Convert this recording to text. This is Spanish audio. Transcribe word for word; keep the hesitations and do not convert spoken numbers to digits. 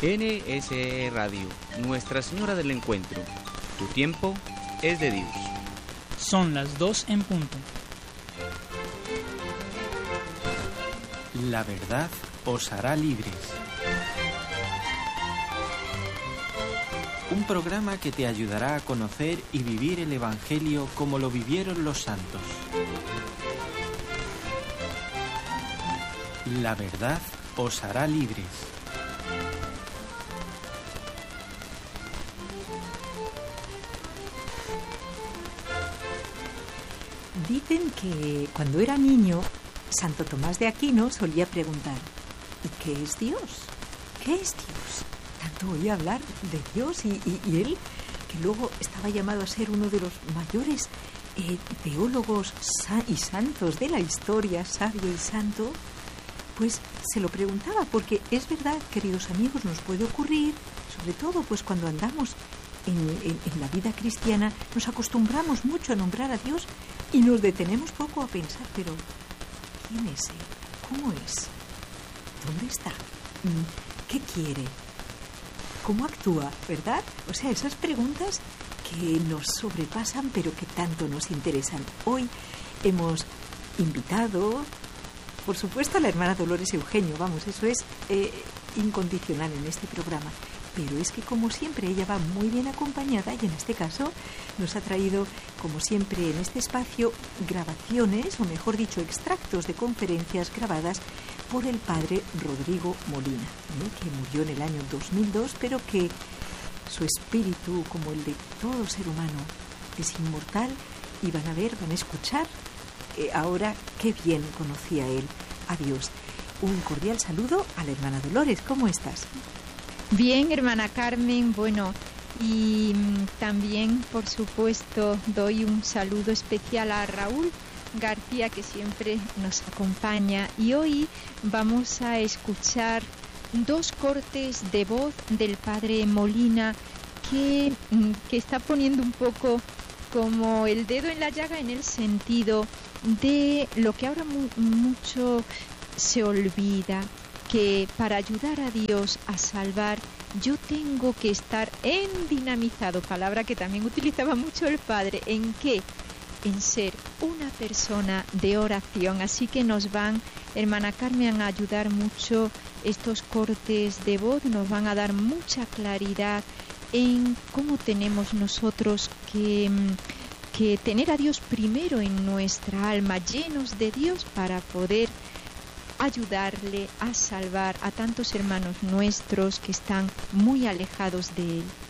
N S E Radio, Nuestra Señora del Encuentro. Tu tiempo es de Dios. Son las dos en punto. La verdad os hará libres. Un programa que te ayudará a conocer y vivir el Evangelio como lo vivieron los santos. La verdad os hará libres. Dicen que cuando era niño, Santo Tomás de Aquino solía preguntar: ¿y qué es Dios? ¿Qué es Dios? Tanto oía hablar de Dios y, y, y él, que luego estaba llamado a ser uno de los mayores eh, teólogos sa- y santos de la historia, sabio y santo, pues se lo preguntaba, porque es verdad, queridos amigos, nos puede ocurrir, sobre todo pues cuando andamos en, en, en la vida cristiana, nos acostumbramos mucho a nombrar a Dios y nos detenemos poco a pensar, pero ¿quién es Él? ¿Cómo es? ¿Dónde está? ¿Qué quiere? ¿Cómo actúa? ¿Verdad? O sea, esas preguntas que nos sobrepasan, pero que tanto nos interesan. Hoy hemos invitado, por supuesto, a la hermana Dolores Eugenio. Vamos, eso es eh, incondicional en este programa. Pero es que, como siempre, ella va muy bien acompañada y en este caso nos ha traído, como siempre en este espacio, grabaciones, o mejor dicho, extractos de conferencias grabadas por el padre Rodrigo Molina, ¿eh? que murió en el año dos mil dos, pero que su espíritu, como el de todo ser humano, es inmortal, y van a ver, van a escuchar eh, ahora qué bien conocía él a Dios. Un cordial saludo a la hermana Dolores. ¿Cómo estás? Bien, hermana Carmen, bueno, y también, por supuesto, doy un saludo especial a Raúl García, que siempre nos acompaña, y hoy vamos a escuchar dos cortes de voz del padre Molina que, que está poniendo un poco como el dedo en la llaga en el sentido de lo que ahora mu- mucho se olvida, que para ayudar a Dios a salvar yo tengo que estar endinamizado, palabra que también utilizaba mucho el Padre. ¿En qué? En ser una persona de oración. Así que nos van, hermana Carmen, a ayudar mucho estos cortes de voz, nos van a dar mucha claridad en cómo tenemos nosotros que, que tener a Dios primero en nuestra alma, llenos de Dios, para poder ayudarle a salvar a tantos hermanos nuestros que están muy alejados de Él.